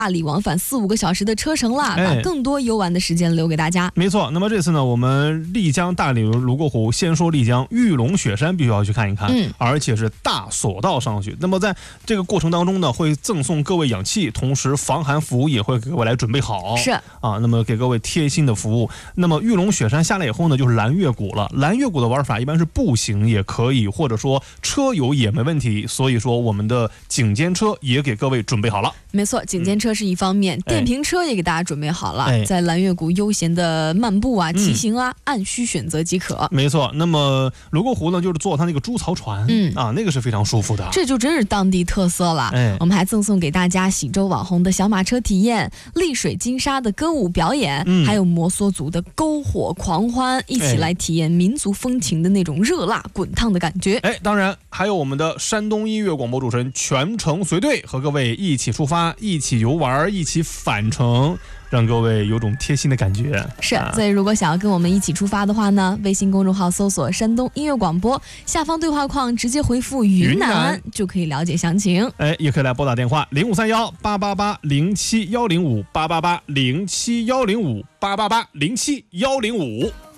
大理往返4-5个小时的车程啦，把更多游玩的时间留给大家。 没错，那么这次呢，我们丽江大理泸沽湖，先说丽江玉龙雪山必须要去看一看，而且是大索道上去。那么在这个过程当中呢，会赠送各位氧气，同时防寒服也会给各位来准备好。 是啊，那么给各位贴心的服务。那么玉龙雪山下来以后呢，就是蓝月谷了。蓝月谷的玩法一般是步行也可以，或者说车游也没问题。所以说我们的颈肩车也给各位准备好了。 没错，颈肩车是一方面，电瓶车也给大家准备好了，在蓝月谷悠闲的漫步啊、骑行啊，按需选择即可。 没错，那么泸沽湖呢，就是坐它那个猪槽船，那个是非常舒服的， 这就真是当地特色了。我们还赠送给大家喜洲网红的小马车体验、丽水金沙的歌舞表演，还有摩梭族的篝火狂欢，一起来体验民族风情的那种热辣滚烫的感觉。 当然还有我们的山东音乐广播主持人全程随队，和各位一起出发，一起游玩，一起返程，让各位有种贴心的感觉。 是，所以如果想要跟我们一起出发的话呢，微信公众号搜索山东音乐广播，下方对话框直接回复云南就可以了解详情。 也可以来拨打电话0531880710588807105888071055。